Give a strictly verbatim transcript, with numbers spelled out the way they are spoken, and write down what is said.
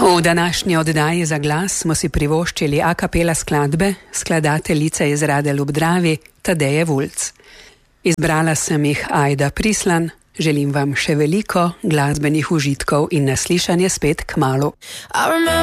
V današnji oddaji Za glas smo si privoščili a kapela skladbe skladateljice iz Radelj ob Dravi Tadeje Vulc. Izbrala sem jih Ajda Prislan. Želim vam še veliko glasbenih užitkov in naslišanje spet kmalu.